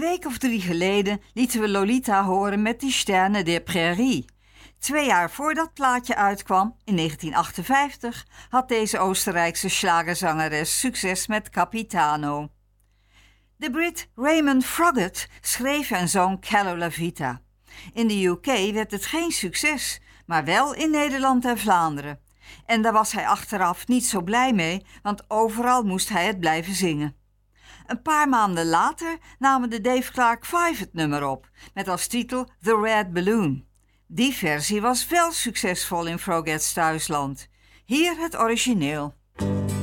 week of 3 geleden lieten we Lolita horen met Die Sterne der Prairie. 2 jaar voor dat plaatje uitkwam, in 1958, had deze Oostenrijkse schlagerzangeres succes met Capitano. De Brit Raymond Froggatt schreef en zong Callo la Vita. In de UK werd het geen succes, maar wel in Nederland en Vlaanderen. En daar was hij achteraf niet zo blij mee, want overal moest hij het blijven zingen. Een paar maanden later namen de Dave Clark 5 het nummer op, met als titel The Red Balloon. Die versie was wel succesvol in Froggatt's thuisland. Hier het origineel.